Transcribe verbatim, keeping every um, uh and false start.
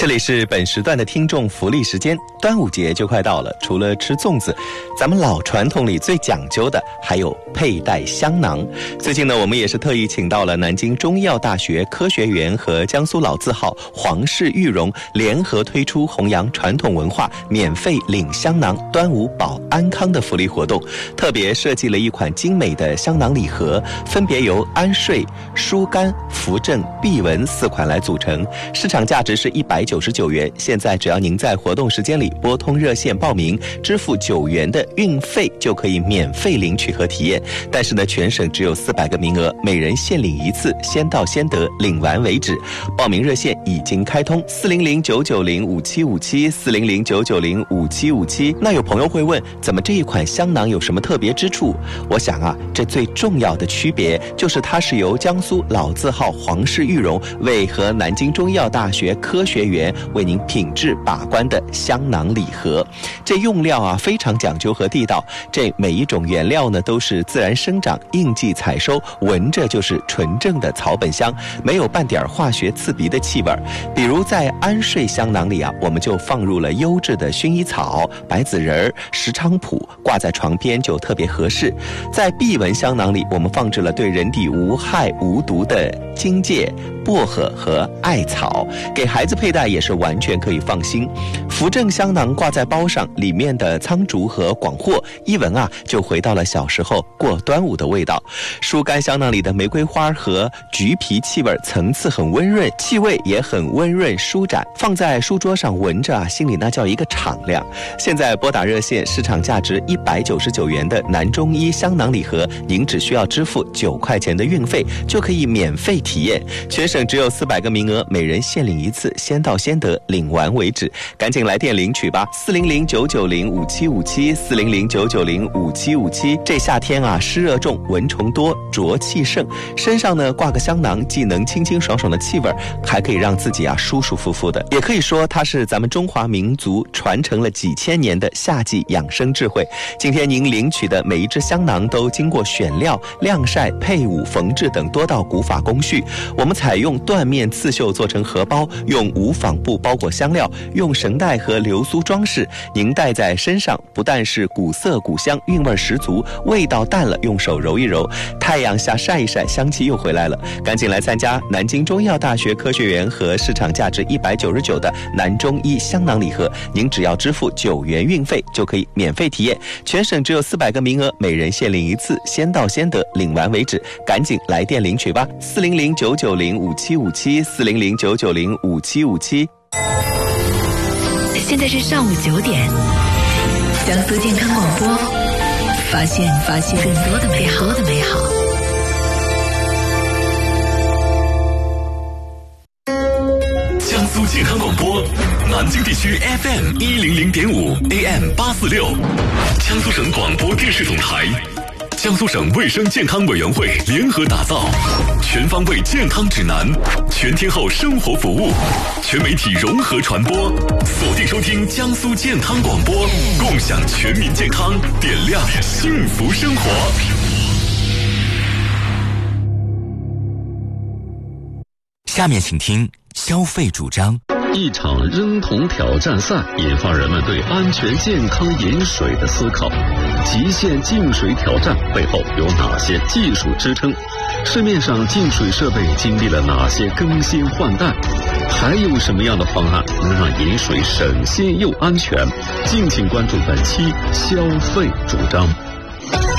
这里是本时段的听众福利时间，端午节就快到了，除了吃粽子，咱们老传统里最讲究的还有佩戴香囊。最近呢，我们也是特意请到了南京中医药大学科学园和江苏老字号皇氏玉荣联合推出弘扬传统文化、免费领香囊、端午保安康的福利活动，特别设计了一款精美的香囊礼盒，分别由安睡、疏肝、扶正、避蚊四款来组成，市场价值是一百九十九元。现在只要您在活动时间里拨通热线报名，支付九元的运费，就可以免费领取和体验。但是呢，全省只有四百个名额，每人限领一次，先到先得，领完为止。报名热线已经开通，四零零九九零五七五七，四零零九九零五七五七。那有朋友会问，怎么这一款香囊有什么特别之处？我想啊，这最重要的区别就是它是由江苏老字号皇氏玉荣为和南京中医药大学科学园为您品质把关的香囊礼盒。这用料啊非常讲究和地道，这每一种原料呢都是自然生长、应季采收，闻着就是纯正的草本香，没有半点化学刺鼻的气味。比如在安睡香囊里啊，我们就放入了优质的薰衣草、白子仁、石菖蒲，挂在床边就特别合适。在避蚊香囊里，我们放置了对人体无害无毒的荆芥、薄荷和艾草，给孩子佩戴也是完全可以放心。扶正香囊挂在包上，里面的苍竹和广藿一闻啊，就回到了小时候过端午的味道。疏肝香囊里的玫瑰花和橘皮气味层次很温润，气味也很温润舒展，放在书桌上闻着啊，心里那叫一个敞亮。现在拨打热线，市场价值一百九十九元的南中医香囊礼盒，您只需要支付九块钱的运费，就可以免费体验。全省只有四百个名额，每人限领一次，先到先得，领完为止。赶紧来电领取吧，四零零九九零五七五七，四零零九九零五七五七。这夏天啊，湿热重，蚊虫多，浊气盛，身上呢挂个香囊，既能清清爽爽的气味，还可以让自己啊舒舒服服的。也可以说，它是咱们中华民族传承了几千年的夏季养生智慧。今天您领取的每一支香囊都经过选料、晾晒、配伍、缝制等多道古法工序。我们采用缎面刺绣做成荷包，用无纺布包裹香料，用绳带和流苏装饰。您戴在身上，不但是古色古香，韵味十足，味道淡了用手揉一揉，太阳下晒一晒，香气又回来了。赶紧来参加南京中医药大学科学园和市场价值一百九十九的南中医香囊礼盒，您只要支付九元运费就可以免费体验。全省只有四百个名额，每人限领一次，先到先得，领完为止。赶紧来电领取吧，四零零九九零五七五七，四零零九九零五七五七。 现在是上午九点，江苏健康广播，发现发现更多的美好的美好。 江苏健康广播，南京地区 F M 一零零点五 A M 八四六，江苏省广播电视总台。江苏省卫生健康委员会联合打造全方位健康指南，全天候生活服务，全媒体融合传播，锁定收听江苏健康广播，共享全民健康，点亮幸福生活。 下面请听消费主张。 一场扔桶挑战赛引发人们对安全健康饮水的思考。极限净水挑战背后有哪些技术支撑？市面上净水设备经历了哪些更新换代？还有什么样的方案能让饮水省心又安全？敬请关注本期消费主张。